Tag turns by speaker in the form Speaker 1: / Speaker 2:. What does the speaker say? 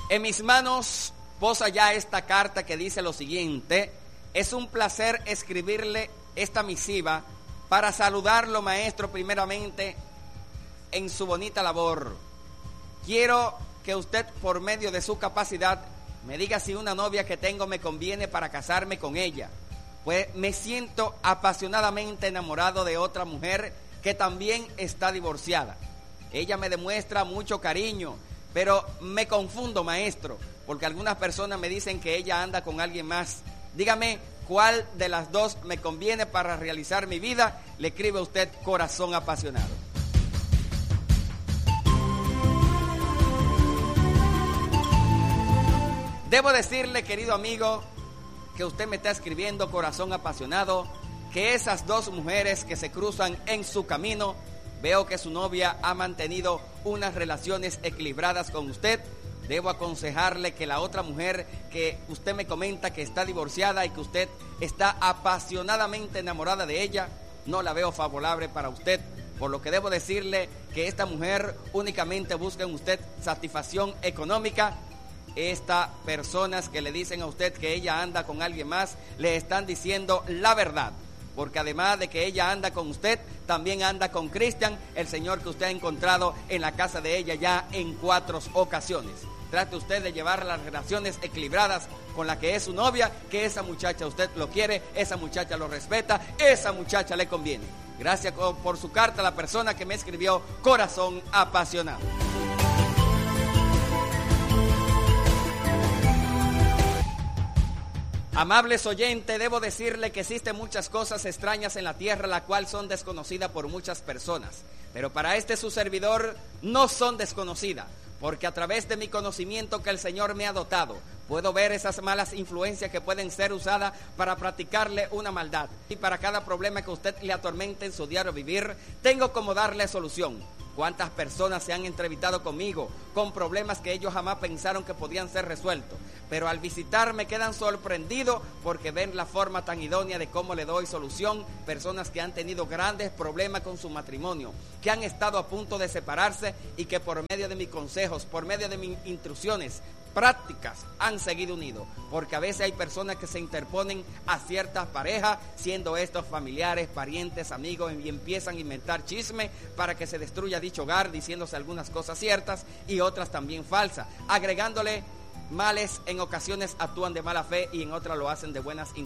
Speaker 1: En mis manos posa ya esta carta que dice lo siguiente: es un placer escribirle esta misiva para saludarlo, maestro, primeramente en su bonita labor. Quiero que usted, por medio de su capacidad, me diga si una novia que tengo me conviene para casarme con ella, pues me siento apasionadamente enamorado de otra mujer que también está divorciada. Ella me demuestra mucho cariño, pero me confundo, maestro, porque algunas personas me dicen que ella anda con alguien más. Dígame cuál de las dos me conviene para realizar mi vida. Le escribe usted, corazón apasionado. Debo decirle, querido amigo, que usted me está escribiendo, corazón apasionado, que esas dos mujeres que se cruzan en su camino, veo que su novia ha mantenido unas relaciones equilibradas con usted. Debo aconsejarle que la otra mujer que usted me comenta que está divorciada y que usted está apasionadamente enamorada de ella, no la veo favorable para usted. Por lo que debo decirle que esta mujer únicamente busca en usted satisfacción económica. Estas personas que le dicen a usted que ella anda con alguien más, le están diciendo la verdad. Porque además de que ella anda con usted, también anda con Cristian, el señor que usted ha encontrado en la casa de ella ya en 4 ocasiones. Trate usted de llevar las relaciones equilibradas con la que es su novia, que esa muchacha usted lo quiere, esa muchacha lo respeta, esa muchacha le conviene. Gracias por su carta a la persona que me escribió, corazón apasionado. Amables oyentes, debo decirle que existen muchas cosas extrañas en la tierra, la cual son desconocidas por muchas personas. Pero para su servidor no son desconocidas, porque a través de mi conocimiento que el Señor me ha dotado, puedo ver esas malas influencias que pueden ser usadas para practicarle una maldad. Y para cada problema que usted le atormente en su diario vivir, tengo como darle solución. ¿Cuántas personas se han entrevistado conmigo con problemas que ellos jamás pensaron que podían ser resueltos? Pero al visitarme quedan sorprendidos porque ven la forma tan idónea de cómo le doy solución. Personas que han tenido grandes problemas con su matrimonio, que han estado a punto de separarse y que por medio de mis consejos, por medio de mis instrucciones prácticas, han seguido unidos, porque a veces hay personas que se interponen a ciertas parejas, siendo estos familiares, parientes, amigos, y empiezan a inventar chisme para que se destruya dicho hogar, diciéndose algunas cosas ciertas y otras también falsas, agregándole males. En ocasiones actúan de mala fe y en otras lo hacen de buenas intenciones.